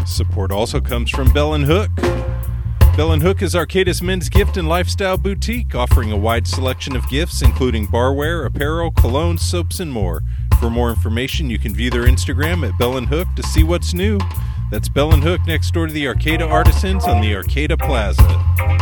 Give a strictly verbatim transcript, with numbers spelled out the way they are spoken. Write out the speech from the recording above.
Support also comes from Bell and Hook. Bell and Hook is Arcata's men's gift and lifestyle boutique, offering a wide selection of gifts, including barware, apparel, cologne, soaps, and more. For more information, you can view their Instagram at Bell and Hook to see what's new. That's Bell and Hook next door to the Arcata Artisans on the Arcata Plaza.